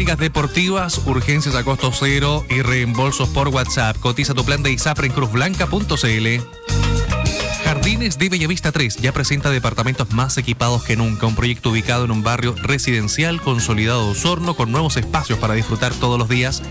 Clínicas deportivas, urgencias a costo cero y reembolsos por WhatsApp. Cotiza tu plan de ISAPRE en cruzblanca.cl. Jardines de Bellavista 3 ya presenta departamentos más equipados que nunca. Un proyecto ubicado en un barrio residencial consolidado de Osorno con nuevos espacios para disfrutar todos los días